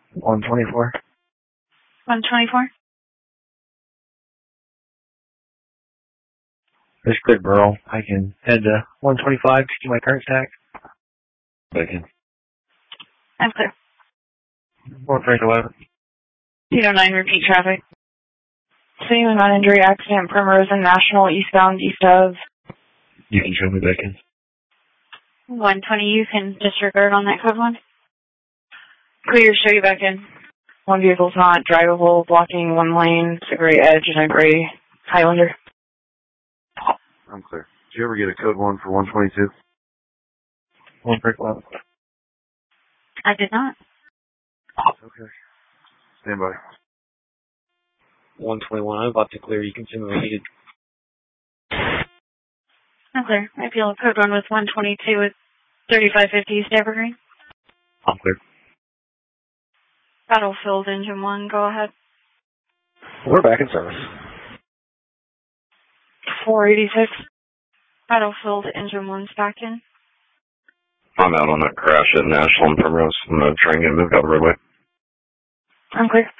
124. 124? This is clear, Burl. I can head to 125 to do my current stack. Bacon. I'm clear. 111. 209, repeat traffic. City with non-injury accident, Primrose and National, eastbound, east of. You can show me Bacon. 120, you can disregard on that code one. Clear, show you back in. One vehicle's not drivable, blocking one lane. It's a gray Edge and a gray Highlander. I'm clear. Did you ever get a code 1 for 122? 131. I did not. Okay. Stand by. 121. I'm about to clear. You can send me needed. I'm clear. I feel code one with 122 with 3550 East Evergreen. I'm clear. Battlefield engine 1, go ahead. We're back in service. 486. Battlefield engine 1's back in. I'm out on that crash at National and Primrose. I'm going to try and get moved out of the roadway. I'm clear.